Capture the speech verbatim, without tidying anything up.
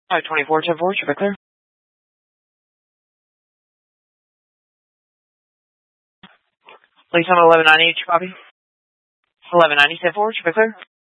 five twenty-four, ten four, traffic clear. Please on eleven ninety, copy. eleven ninety, ten four, traffic clear.